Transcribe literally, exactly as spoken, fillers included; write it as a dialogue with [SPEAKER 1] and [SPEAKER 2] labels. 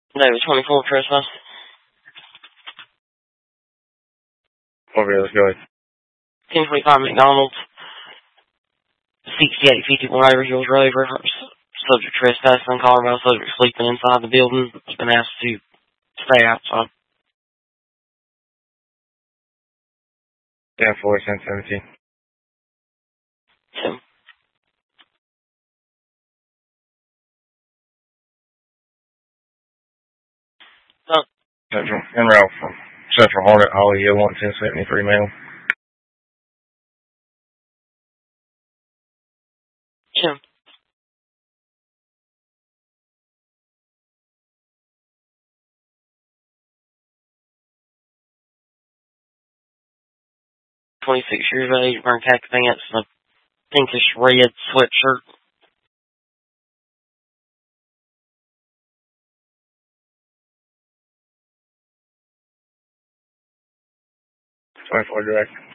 [SPEAKER 1] David twenty-four trespass.
[SPEAKER 2] Okay, let's go ahead.
[SPEAKER 1] ten twenty-five McDonald's. sixty-eight fifty-one Overhills Road. Subject trespassing, Colorado subject sleeping inside the building. Has been asked to stay outside.
[SPEAKER 2] ten four, ten seventeen.
[SPEAKER 1] So. Oh.
[SPEAKER 2] Central, en route from Central Hornet, Holly Hill, one ten seventy-three mail.
[SPEAKER 1] Sure. twenty-six years of age, wearing khaki pants, and a pinkish red sweatshirt.
[SPEAKER 2] twenty-four direct.